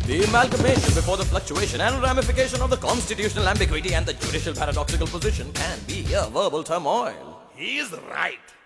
The amalgamation before the fluctuation and ramification of the constitutional ambiguity and the judicial paradoxical position can be a verbal turmoil. He is right.